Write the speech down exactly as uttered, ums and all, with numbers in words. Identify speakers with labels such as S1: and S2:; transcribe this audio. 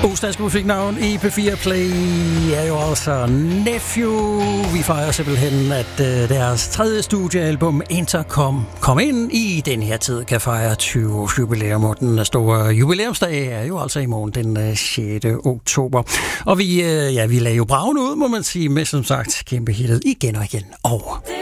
S1: Ugens danske musiknavn i P fire Play er jo altså Nephew. Vi fejrer simpelthen, at uh, deres tredje studiealbum Intercom kom ind i den her tid, kan fejre tyve års jubilæum, og den store jubilæumsdag er jo altså i morgen den uh, sjette oktober. Og vi, uh, ja, vi lagde jo braven ud, må man sige, med som sagt kæmpe hittet igen og igen. Og